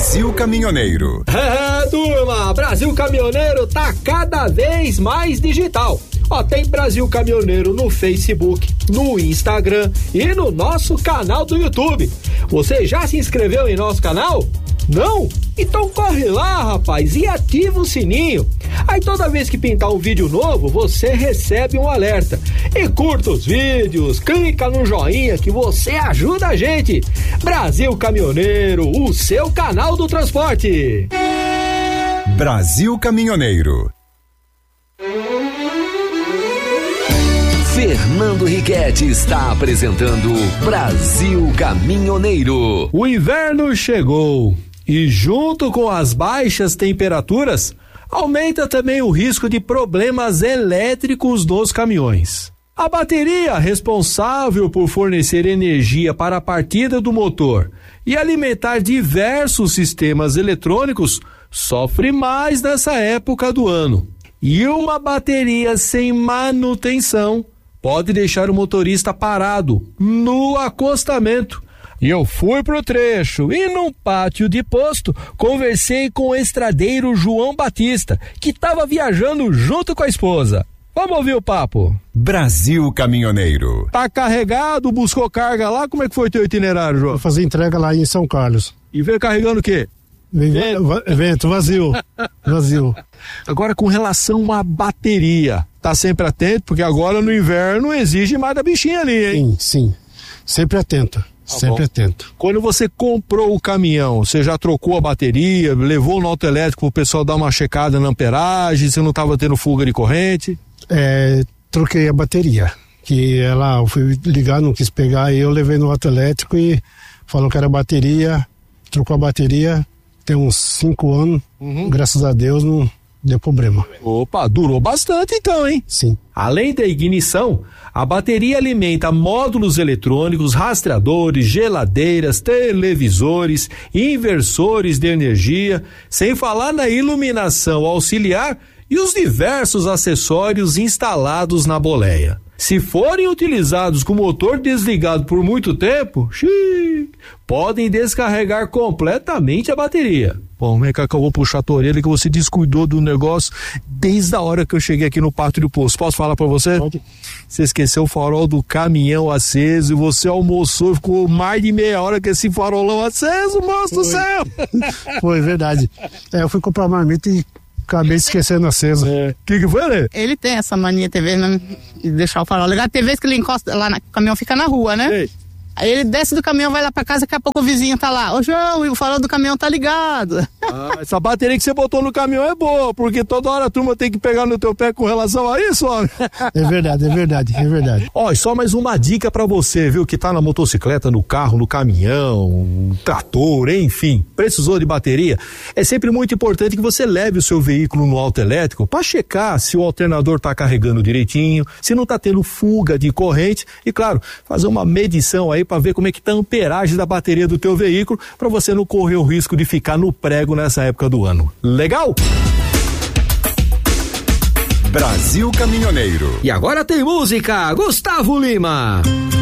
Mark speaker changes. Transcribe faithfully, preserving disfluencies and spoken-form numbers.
Speaker 1: Brasil Caminhoneiro.
Speaker 2: É, turma, Brasil Caminhoneiro tá cada vez mais digital. Ó, tem Brasil Caminhoneiro no Facebook, no Instagram e no nosso canal do YouTube. Você já se inscreveu em nosso canal? Não? Então corre lá, rapaz, e ativa o sininho. Aí toda vez que pintar um vídeo novo, você recebe um alerta. E curta os vídeos, clica no joinha que você ajuda a gente. Brasil Caminhoneiro, o seu canal do transporte.
Speaker 1: Brasil Caminhoneiro.
Speaker 3: Fernando Riquetti está apresentando Brasil Caminhoneiro.
Speaker 2: O inverno chegou e, junto com as baixas temperaturas, aumenta também o risco de problemas elétricos dos caminhões. A bateria responsável por fornecer energia para a partida do motor e alimentar diversos sistemas eletrônicos sofre mais nessa época do ano. E uma bateria sem manutenção pode deixar o motorista parado no acostamento. E eu fui pro trecho e num pátio de posto conversei com o estradeiro João Batista, que estava viajando junto com a esposa. Vamos ouvir o papo.
Speaker 1: Brasil Caminhoneiro.
Speaker 2: Tá carregado, buscou carga lá? Como é que foi teu itinerário, João?
Speaker 4: Vou fazer entrega lá em São Carlos.
Speaker 2: E veio carregando o quê?
Speaker 4: Vento, vento vazio. Vazio.
Speaker 2: Agora, com relação à bateria, tá sempre atento, porque agora no inverno exige mais da bichinha ali, hein?
Speaker 4: Sim, sim. Sempre atento. Tá sempre bom. Atento.
Speaker 2: Quando você comprou o caminhão, você já trocou a bateria, levou no autoelétrico pro pessoal dar uma checada na amperagem, você não tava tendo fuga de corrente?
Speaker 4: É, troquei a bateria. Que ela, eu fui ligar, não quis pegar, e eu levei no autoelétrico e falou que era bateria, trocou a bateria. Tem uns cinco anos, uhum. Graças a Deus não deu problema.
Speaker 2: Opa, durou bastante então, hein?
Speaker 4: Sim.
Speaker 2: Além da ignição, a bateria alimenta módulos eletrônicos, rastreadores, geladeiras, televisores, inversores de energia, sem falar na iluminação auxiliar e os diversos acessórios instalados na boleia. Se forem utilizados com o motor desligado por muito tempo, xiii, podem descarregar completamente a bateria. Bom, como é que eu vou puxar a tua orelha que você descuidou do negócio desde a hora que eu cheguei aqui no pátio do posto? Posso falar pra você?
Speaker 4: Pode.
Speaker 2: Você esqueceu o farol do caminhão aceso e você almoçou e ficou mais de meia hora com esse farolão aceso, moço do céu!
Speaker 4: Foi verdade. É, eu fui comprar marmita e acabei esquecendo acesa.
Speaker 2: É. O que que foi, né?
Speaker 5: Ele tem essa mania, tem vezes, né, de deixar o farol ligado. Tem vezes que ele encosta lá, na, o caminhão fica na rua, né?
Speaker 2: Ei.
Speaker 5: Aí ele desce do caminhão, vai lá pra casa, daqui a pouco o vizinho tá lá. Ô, João, o farol do caminhão tá ligado.
Speaker 2: Ah, essa bateria que você botou no caminhão é boa, porque toda hora a turma tem que pegar no teu pé com relação a isso, ó.
Speaker 4: É verdade, é verdade, é verdade.
Speaker 2: Ó, e só mais uma dica pra você, viu, que tá na motocicleta, no carro, no caminhão, no trator, enfim, precisou de bateria, é sempre muito importante que você leve o seu veículo no autoelétrico pra checar se o alternador tá carregando direitinho, se não tá tendo fuga de corrente e, claro, fazer uma medição aí para ver como é que tá a amperagem da bateria do teu veículo, para você não correr o risco de ficar no prego nessa época do ano. Legal?
Speaker 1: Brasil Caminhoneiro.
Speaker 2: E agora tem música, Gustavo Lima.